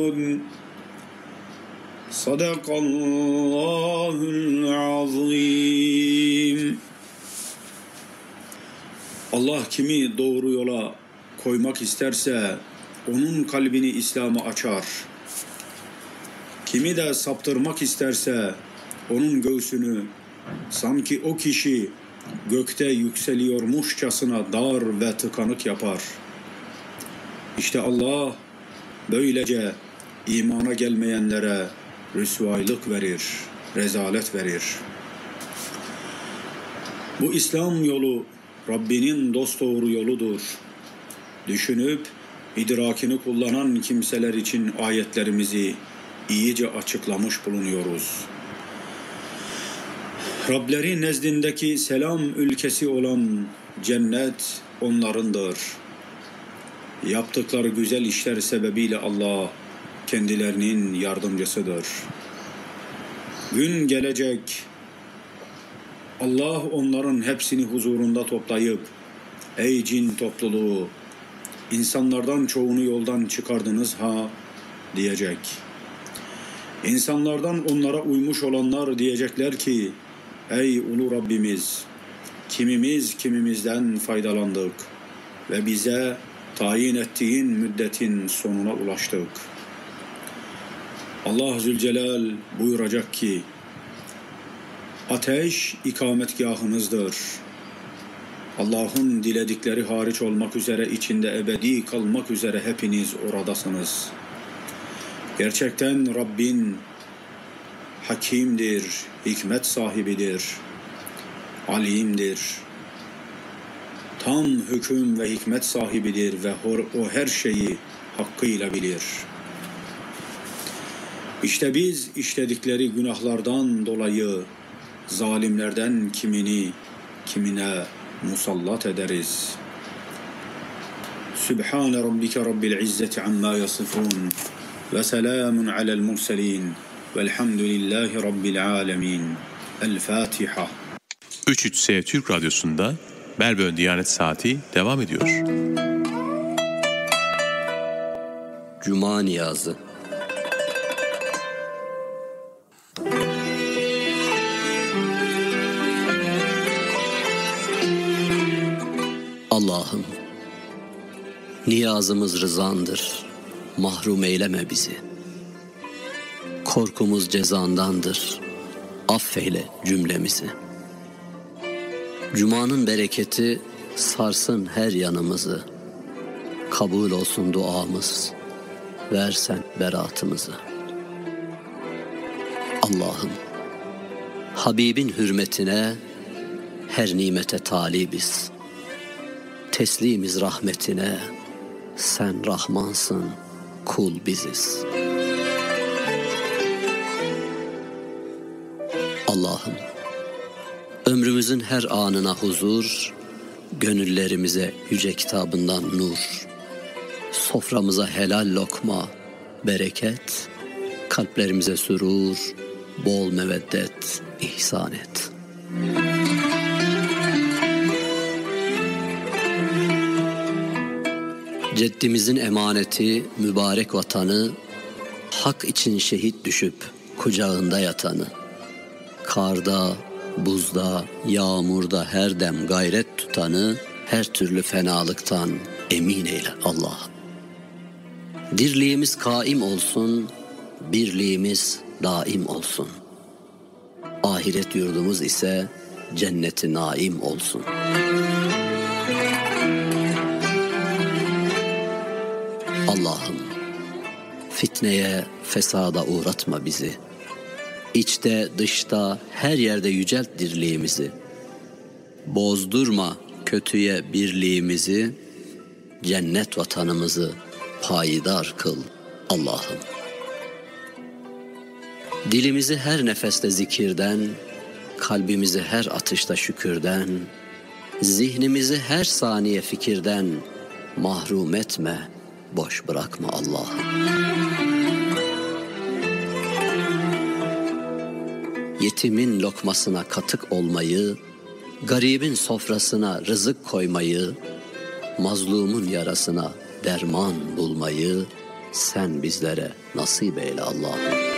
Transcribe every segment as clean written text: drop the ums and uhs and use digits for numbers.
Sadakallahul azim. Allah kimi doğru yola koymak isterse onun kalbini İslam'a açar. Kimi de saptırmak isterse onun göğsünü sanki o kişi gökte yükseliyormuşçasına dar ve tıkanık yapar. İşte Allah böylece imana gelmeyenlere rüsvaylık verir, rezalet verir. Bu İslam yolu Rabbinin dosdoğru yoludur. Düşünüp idrakini kullanan kimseler için ayetlerimizi iyice açıklamış bulunuyoruz. Rableri nezdindeki selam ülkesi olan cennet onlarındır. Yaptıkları güzel işler sebebiyle Allah kendilerinin yardımcısıdır. Gün gelecek, Allah onların hepsini huzurunda toplayıp, ey cin topluluğu, insanlardan çoğunu yoldan çıkardınız ha diyecek. İnsanlardan onlara uymuş olanlar diyecekler ki, ey ulu Rabbimiz, kimimiz kimimizden faydalandık ve bize tayin ettiğin müddetin sonuna ulaştık. Allah Zülcelal buyuracak ki, ateş ikametgahınızdır. Allah'ın diledikleri hariç olmak üzere içinde ebedi kalmak üzere hepiniz oradasınız. Gerçekten Rabbin hakimdir, hikmet sahibidir, alimdir. Tam hüküm ve hikmet sahibidir ve o her şeyi hakkıyla bilir. İşte biz işledikleri günahlardan dolayı zalimlerden kimine musallat ederiz. Sübhane Rabbike Rabbil İzzeti amma yasifun ve selamun alel murselin velhamdülillahi Rabbil alemin. El Fatiha. 33S Türk Radyosu'nda Melbourne Diyanet Saati devam ediyor. Cuma Niyazı. Allah'ım, niyazımız rızandır, mahrum eyleme bizi. Korkumuz cezandandır, affeyle cümlemizi. Cuma'nın bereketi sarsın her yanımızı. Kabul olsun duamız, versen beratımızı. Allah'ım, Habibin hürmetine her nimete talibiz. Teslimiz rahmetine, sen Rahmansın, kul biziz. Allah'ım, ömrümüzün her anına huzur, gönüllerimize yüce kitabından nur, soframıza helal lokma, bereket, kalplerimize sürur, bol meveddet ihsan et. Ceddimizin emaneti mübarek vatanı, hak için şehit düşüp kucağında yatanı, karda, buzda, yağmurda her dem gayret tutanı, her türlü fenalıktan emin eyle Allah'ım. Dirliğimiz kaim olsun, birliğimiz daim olsun. Ahiret yurdumuz ise cennet-i naim olsun. Allah'ım, fitneye, fesada uğratma bizi. İçte, dışta, her yerde yücelt dirliğimizi. Bozdurma kötüye birliğimizi, cennet vatanımızı payidar kıl Allah'ım. Dilimizi her nefeste zikirden, kalbimizi her atışta şükürden, zihnimizi her saniye fikirden mahrum etme, boş bırakma Allah'ım. Yetimin lokmasına katık olmayı, garibin sofrasına rızık koymayı, mazlumun yarasına derman bulmayı, sen bizlere nasip eyle Allah'ım.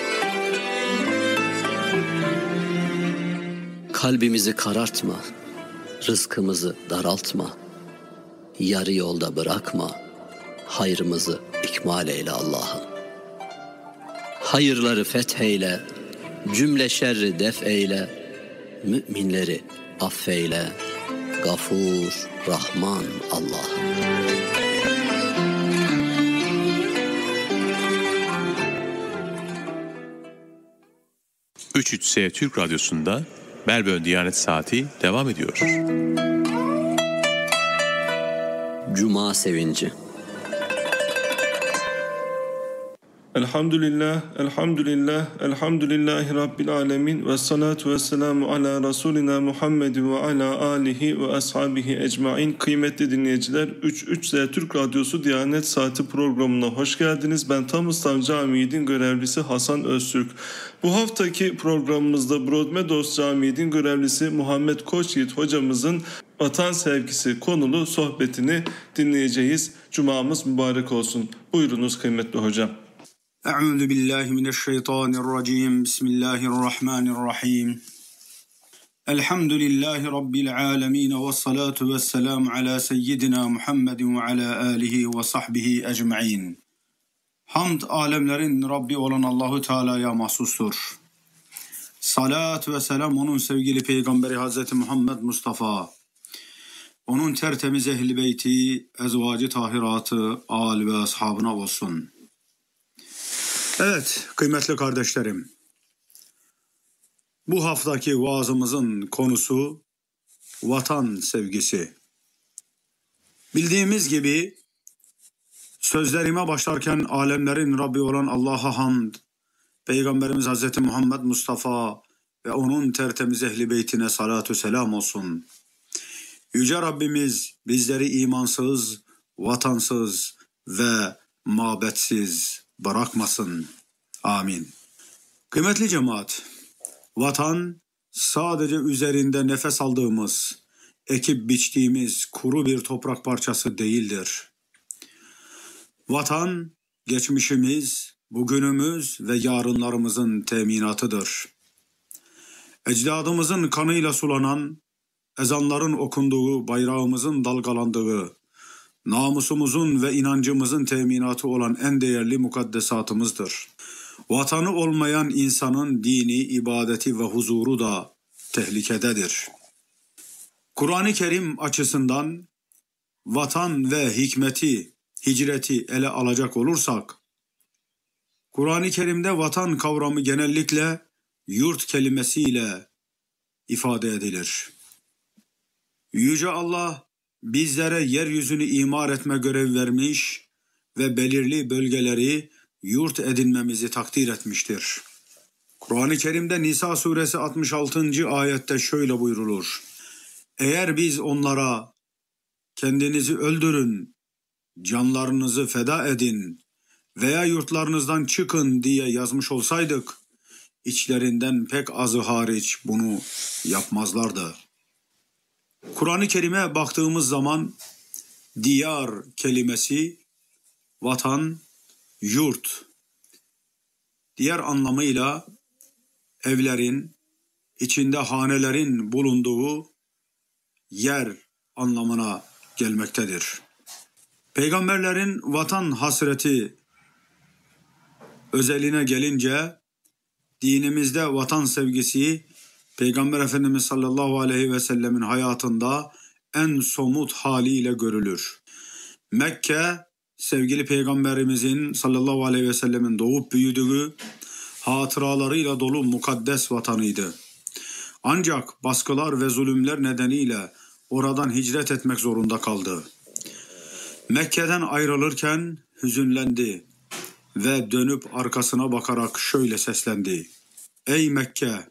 Kalbimizi karartma, rızkımızı daraltma, yarı yolda bırakma, hayrımızı ikmal eyle Allah'ım. Hayırları fetheyle, cümle şerri def eyle, müminleri affeyle, Gafur, Rahman Allah'ım. S Türk Radyosu'nda Melbourne Diyanet Saati devam ediyor. Cuma sevinci. Elhamdülillah, elhamdülillah, elhamdülillahi Rabbil alemin ve salatu ve selamu ala Resulina Muhammed ve ala alihi ve ashabihi ecmain. Kıymetli dinleyiciler, 3Z Türk Radyosu Diyanet Saati programına hoş geldiniz. Ben Tam İslam Camii'nin görevlisi Hasan Öztürk. Bu haftaki programımızda Broadmeadows Camii'nin görevlisi Muhammed Koçyiğit hocamızın vatan sevgisi konulu sohbetini dinleyeceğiz. Cumamız mübarek olsun. Buyurunuz kıymetli hocam. Euzu billahi mineşşeytanirracim. Bismillahirrahmanirrahim. Elhamdülillahi rabbil alamin ve salatu vesselam ala seyyidina Muhammedin ve ala alihi ve sahbihi ecmaîn. Hamd alemlerin Rabbi olan Allahu Teala'ya mahsustur. Salat ve selam onun sevgili peygamberi Hazreti Muhammed Mustafa, onun tertemiz ehli beyti, ezvacı tahiratı, âl ve ashabına olsun. Evet kıymetli kardeşlerim, bu haftaki vaazımızın konusu vatan sevgisi. Bildiğimiz gibi sözlerime başlarken alemlerin Rabbi olan Allah'a hamd, Peygamberimiz Hazreti Muhammed Mustafa ve onun tertemiz ehli beytine salatü selam olsun. Yüce Rabbimiz bizleri imansız, vatansız ve mabetsiz bırakmasın. Amin. Kıymetli cemaat, vatan sadece üzerinde nefes aldığımız, ekip biçtiğimiz kuru bir toprak parçası değildir. Vatan, geçmişimiz, bugünümüz ve yarınlarımızın teminatıdır. Ecdadımızın kanıyla sulanan, ezanların okunduğu, bayrağımızın dalgalandığı, namusumuzun ve inancımızın teminatı olan en değerli mukaddesatımızdır. Vatanı olmayan insanın dini, ibadeti ve huzuru da tehlikededir. Kur'an-ı Kerim açısından vatan ve hikmeti, hicreti ele alacak olursak, Kur'an-ı Kerim'de vatan kavramı genellikle yurt kelimesiyle ifade edilir. Yüce Allah bizlere yeryüzünü imar etme görevi vermiş ve belirli bölgeleri yurt edinmemizi takdir etmiştir. Kur'an-ı Kerim'de Nisa suresi 66. ayette şöyle buyrulur: eğer biz onlara kendinizi öldürün, canlarınızı feda edin veya yurtlarınızdan çıkın diye yazmış olsaydık, içlerinden pek azı hariç bunu yapmazlardı. Kur'an-ı Kerim'e baktığımız zaman diyar kelimesi vatan, yurt, diğer anlamıyla evlerin, içinde hanelerin bulunduğu yer anlamına gelmektedir. Peygamberlerin vatan hasreti özeline gelince, dinimizde vatan sevgisi Peygamber Efendimiz sallallahu aleyhi ve sellemin hayatında en somut haliyle görülür. Mekke, sevgili Peygamberimizin sallallahu aleyhi ve sellemin doğup büyüdüğü, hatıralarıyla dolu mukaddes vatanıydı. Ancak baskılar ve zulümler nedeniyle oradan hicret etmek zorunda kaldı. Mekke'den ayrılırken hüzünlendi ve dönüp arkasına bakarak şöyle seslendi: ey Mekke!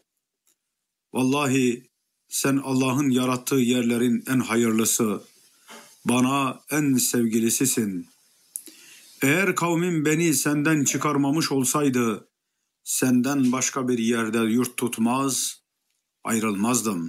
Vallahi sen Allah'ın yarattığı yerlerin en hayırlısı, bana en sevgilisisin. Eğer kavmim beni senden çıkarmamış olsaydı, senden başka bir yerde yurt tutmaz, ayrılmazdım.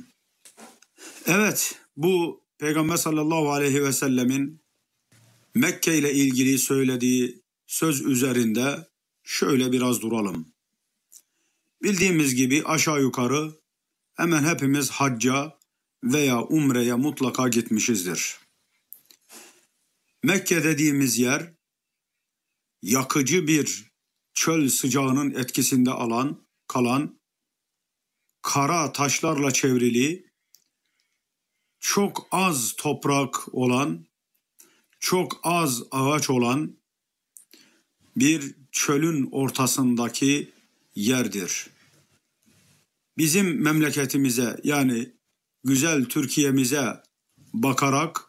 Evet, bu Peygamber sallallahu aleyhi ve sellemin Mekke ile ilgili söylediği söz üzerinde şöyle biraz duralım. Bildiğimiz gibi aşağı yukarı hemen hepimiz hacca veya umreye mutlaka gitmişizdir. Mekke dediğimiz yer yakıcı bir çöl sıcağının etkisinde kalan, kara taşlarla çevrili, çok az toprak olan, çok az ağaç olan bir çölün ortasındaki yerdir. Bizim memleketimize, yani güzel Türkiye'mize bakarak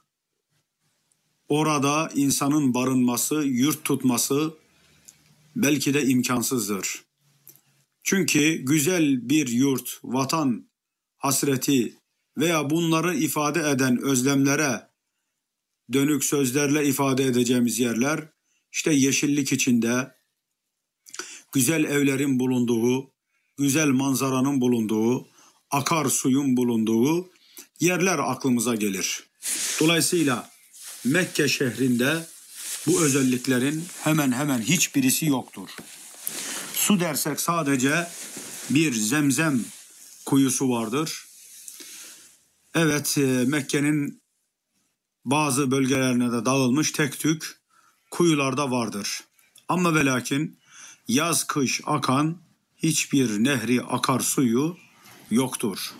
orada insanın barınması, yurt tutması belki de imkansızdır. Çünkü güzel bir yurt, vatan hasreti veya bunları ifade eden özlemlere dönük sözlerle ifade edeceğimiz yerler, işte yeşillik içinde, güzel evlerin bulunduğu, güzel manzaranın bulunduğu, akar suyun bulunduğu yerler aklımıza gelir. Dolayısıyla Mekke şehrinde bu özelliklerin hemen hemen hiçbirisi yoktur. Su dersek sadece bir Zemzem kuyusu vardır. Evet, Mekke'nin bazı bölgelerine de dağılmış tek tük kuyularda vardır. Ama ve lakin yaz kış akan hiçbir nehri, akarsuyu yoktur.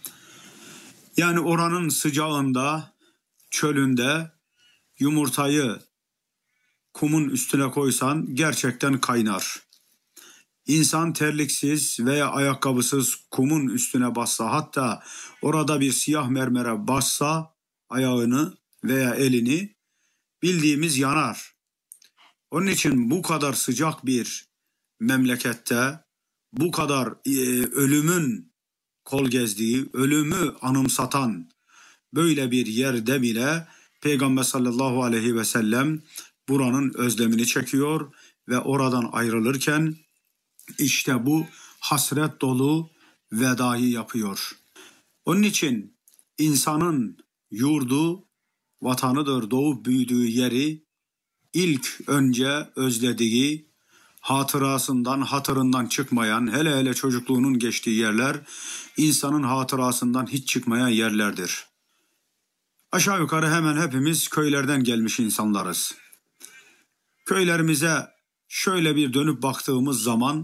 Yani oranın sıcağında, çölünde yumurtayı kumun üstüne koysan gerçekten kaynar. İnsan terliksiz veya ayakkabısız kumun üstüne bassa, hatta orada bir siyah mermere bassa ayağını veya elini, bildiğimiz yanar. Onun için bu kadar sıcak bir memlekette, bu kadar ölümün kol gezdiği, ölümü anımsatan böyle bir yerde bile Peygamber sallallahu aleyhi ve sellem buranın özlemini çekiyor ve oradan ayrılırken işte bu hasret dolu vedayı yapıyor. Onun için insanın yurdu, vatanıdır, doğup büyüdüğü yeri ilk önce özlediği, hatırından çıkmayan, hele hele çocukluğunun geçtiği yerler insanın hatırasından hiç çıkmayan yerlerdir. Aşağı yukarı hemen hepimiz köylerden gelmiş insanlarız. Köylerimize şöyle bir dönüp baktığımız zaman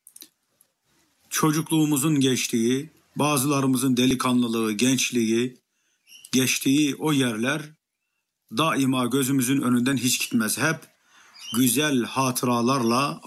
çocukluğumuzun geçtiği, bazılarımızın delikanlılığı, gençliği geçtiği o yerler daima gözümüzün önünden hiç gitmez. Hep güzel hatıralarla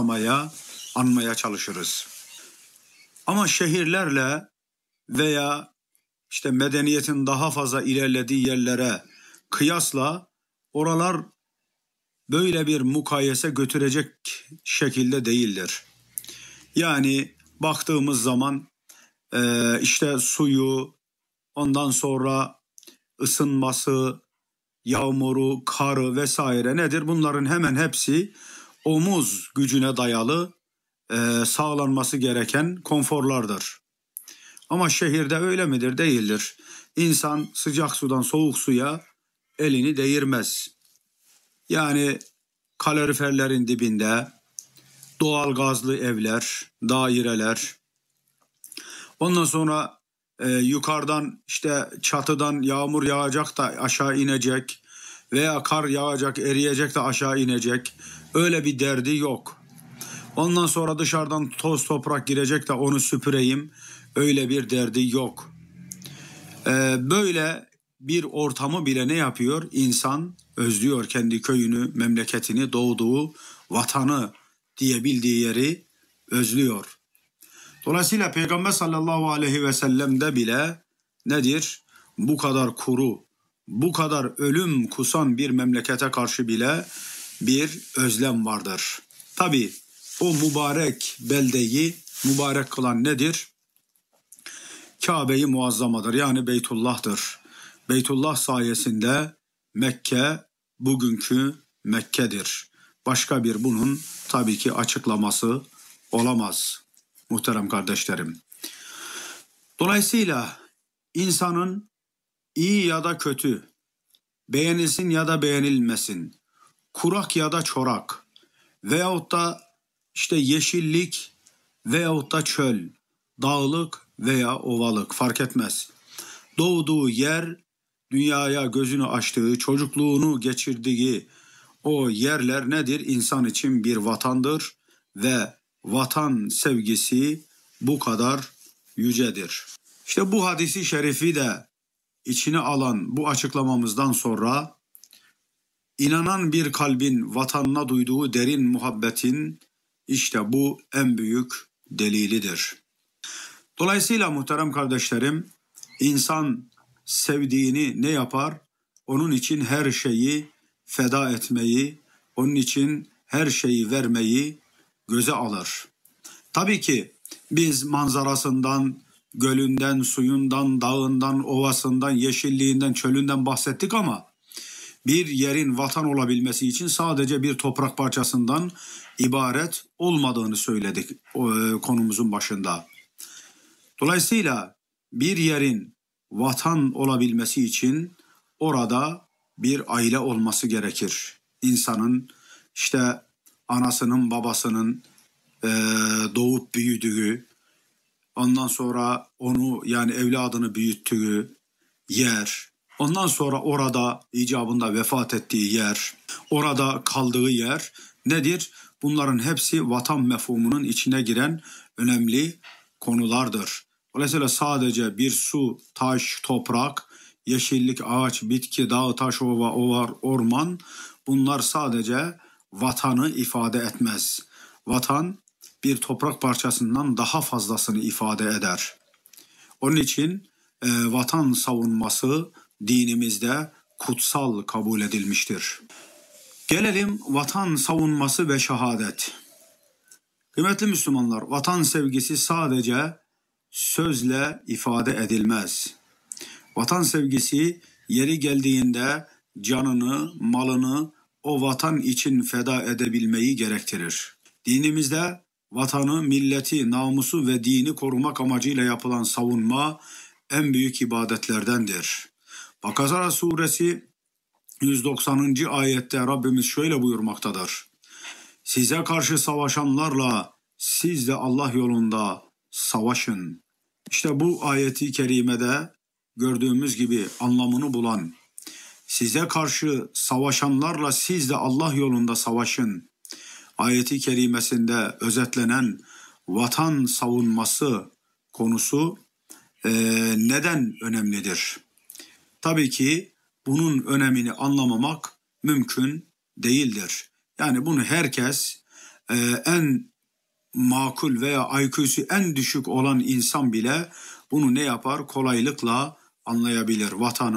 anmaya çalışırız. Ama şehirlerle veya işte medeniyetin daha fazla ilerlediği yerlere kıyasla oralar böyle bir mukayese götürecek şekilde değildir. Yani baktığımız zaman işte suyu, ondan sonra ısınması, yağmuru, karı vesaire nedir? Bunların hemen hepsi omuz gücüne dayalı sağlanması gereken konforlardır. Ama şehirde öyle midir? Değildir. İnsan sıcak sudan soğuk suya elini değirmez. Yani kaloriferlerin dibinde doğal gazlı evler, daireler. Ondan sonra yukarıdan işte çatıdan yağmur yağacak da aşağı inecek veya kar yağacak, eriyecek de aşağı inecek. Öyle bir derdi yok. Ondan sonra dışarıdan toz toprak girecek de onu süpüreyim. Öyle bir derdi yok. Böyle bir ortamı bile ne yapıyor? İnsan özlüyor kendi köyünü, memleketini, doğduğu vatanı diye bildiği yeri özlüyor. Dolayısıyla Peygamber sallallahu aleyhi ve sellem'de bile nedir? Bu kadar kuru, bu kadar ölüm kusan bir memlekete karşı bile bir özlem vardır. Tabii o mübarek beldeyi mübarek kılan nedir? Kabe-i Muazzamadır, yani Beytullah'tır. Beytullah sayesinde Mekke bugünkü Mekke'dir. Başka bir bunun tabii ki açıklaması olamaz muhterem kardeşlerim. Dolayısıyla insanın iyi ya da kötü, beğenilsin ya da beğenilmesin, kurak ya da çorak, veyahut da işte yeşillik veyahut da çöl, dağlık veya ovalık fark etmez. Doğduğu yer, dünyaya gözünü açtığı, çocukluğunu geçirdiği o yerler nedir? İnsan için bir vatandır ve vatan sevgisi bu kadar yücedir. İşte bu hadisi şerifi de içine alan bu açıklamamızdan sonra inanan bir kalbin vatanına duyduğu derin muhabbetin işte bu en büyük delilidir. Dolayısıyla muhterem kardeşlerim, insan sevdiğini ne yapar? Onun için her şeyi feda etmeyi, onun için her şeyi vermeyi göze alır. Tabii ki biz manzarasından, gölünden, suyundan, dağından, ovasından, yeşilliğinden, çölünden bahsettik ama bir yerin vatan olabilmesi için sadece bir toprak parçasından ibaret olmadığını söyledik konumuzun başında. Dolayısıyla bir yerin vatan olabilmesi için orada bir aile olması gerekir. İnsanın işte anasının, babasının doğup büyüdüğü, ondan sonra onu yani evladını büyüttüğü yer, ondan sonra orada icabında vefat ettiği yer, orada kaldığı yer nedir? Bunların hepsi vatan mefhumunun içine giren önemli konulardır. Dolayısıyla sadece bir su, taş, toprak, yeşillik, ağaç, bitki, dağ, taş, ova, orman bunlar sadece vatanı ifade etmez. Vatan bir toprak parçasından daha fazlasını ifade eder. Onun için vatan savunması dinimizde kutsal kabul edilmiştir. Gelelim vatan savunması ve şehadet. Kıymetli Müslümanlar, vatan sevgisi sadece sözle ifade edilmez. Vatan sevgisi yeri geldiğinde canını, malını o vatan için feda edebilmeyi gerektirir. Dinimizde vatanı, milleti, namusu ve dini korumak amacıyla yapılan savunma en büyük ibadetlerdendir. Bakara suresi 190. ayette Rabbimiz şöyle buyurmaktadır. Size karşı savaşanlarla siz de Allah yolunda savaşın. İşte bu ayeti kerimede gördüğümüz gibi anlamını bulan, size karşı savaşanlarla siz de Allah yolunda savaşın ayeti kerimesinde özetlenen vatan savunması konusu neden önemlidir? Tabii ki bunun önemini anlamamak mümkün değildir. Yani bunu herkes en makul veya IQ'su en düşük olan insan bile bunu ne yapar? Kolaylıkla anlayabilir.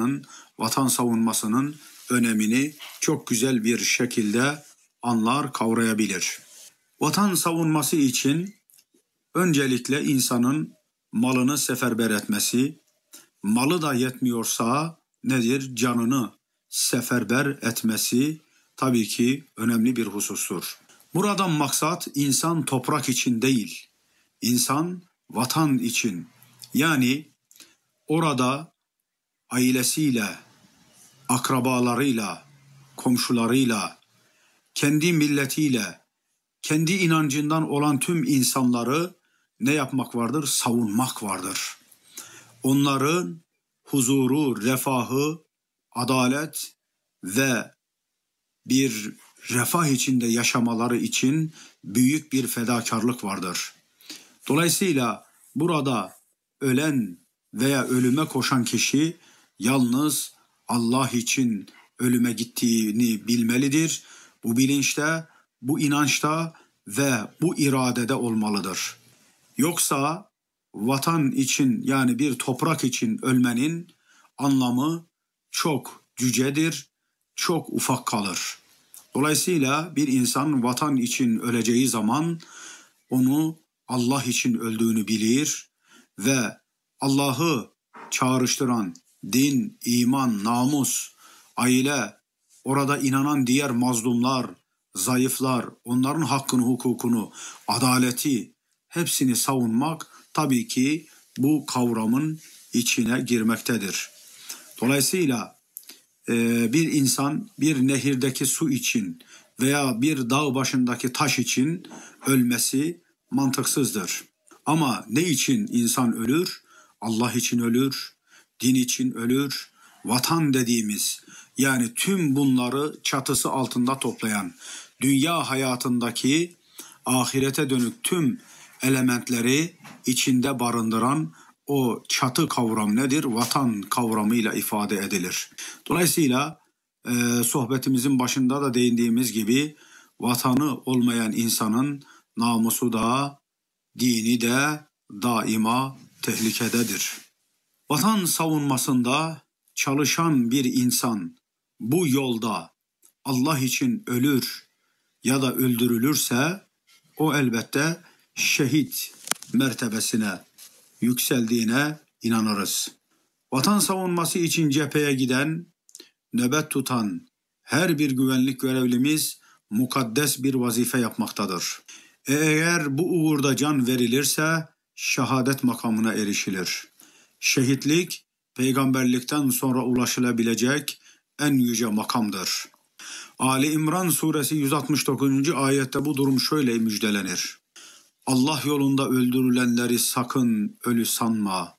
Vatan savunmasının önemini çok güzel bir şekilde anlar, kavrayabilir. Vatan savunması için öncelikle insanın malını seferber etmesi, malı da yetmiyorsa nedir? Canını seferber etmesi tabii ki önemli bir husustur. Buradan maksat insan toprak için değil, insan vatan için. Yani orada ailesiyle, akrabalarıyla, komşularıyla, kendi milletiyle, kendi inancından olan tüm insanları ne yapmak vardır? Savunmak vardır. Onların huzuru, refahı, adalet ve bir refah içinde yaşamaları için büyük bir fedakarlık vardır. Dolayısıyla burada ölen veya ölüme koşan kişi yalnız Allah için ölüme gittiğini bilmelidir. Bu bilinçte, bu inançta ve bu iradede olmalıdır. Yoksa vatan için yani bir toprak için ölmenin anlamı çok cücedir, çok ufak kalır. Dolayısıyla bir insan vatan için öleceği zaman onu Allah için öldüğünü bilir ve Allah'ı çağrıştıran din, iman, namus, aile, orada inanan diğer mazlumlar, zayıflar, onların hakkını, hukukunu, adaleti hepsini savunmak tabii ki bu kavramın içine girmektedir. Dolayısıyla bir insan bir nehirdeki su için veya bir dağ başındaki taş için ölmesi mantıksızdır. Ama ne için insan ölür? Allah için ölür, din için ölür, vatan dediğimiz, yani tüm bunları çatısı altında toplayan, dünya hayatındaki ahirete dönük tüm elementleri içinde barındıran o çatı kavram nedir? Vatan kavramıyla ifade edilir. Dolayısıyla sohbetimizin başında da değindiğimiz gibi vatanı olmayan insanın namusu da dini de daima tehlikededir. Vatan savunmasında çalışan bir insan bu yolda Allah için ölür ya da öldürülürse o elbette şehit mertebesine yükseldiğine inanırız. Vatan savunması için cepheye giden, nöbet tutan her bir güvenlik görevlimiz mukaddes bir vazife yapmaktadır. Eğer bu uğurda can verilirse şehadet makamına erişilir. Şehitlik, peygamberlikten sonra ulaşılabilecek en yüce makamdır. Ali İmran suresi 169. ayette bu durum şöyle müjdelenir. Allah yolunda öldürülenleri sakın ölü sanma.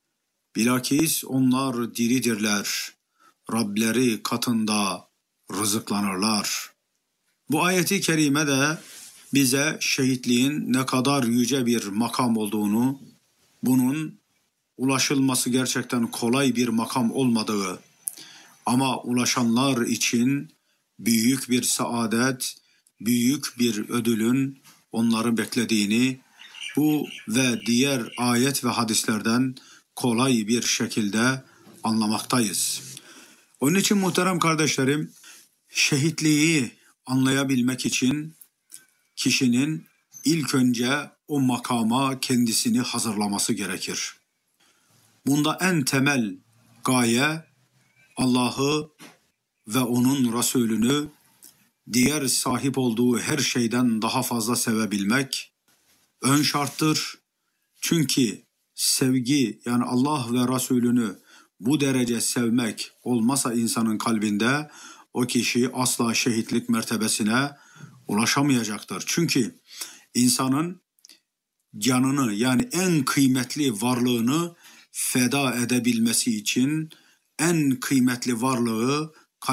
Bilakis onlar diridirler. Rableri katında rızıklanırlar. Bu ayeti kerime de bize şehitliğin ne kadar yüce bir makam olduğunu, bunun ulaşılması gerçekten kolay bir makam olmadığı ama ulaşanlar için büyük bir saadet, büyük bir ödülün onları beklediğini bu ve diğer ayet ve hadislerden kolay bir şekilde anlamaktayız. Onun için muhterem kardeşlerim, şehitliği anlayabilmek için kişinin ilk önce o makama kendisini hazırlaması gerekir. Bunda en temel gaye Allah'ı ve onun Resulünü diğer sahip olduğu her şeyden daha fazla sevebilmek ön şarttır. Çünkü sevgi, yani Allah ve Resulünü bu derece sevmek olmasa insanın kalbinde, o kişi asla şehitlik mertebesine ulaşamayacaktır. Çünkü insanın canını, yani en kıymetli varlığını feda edebilmesi için en kıymetli varlığı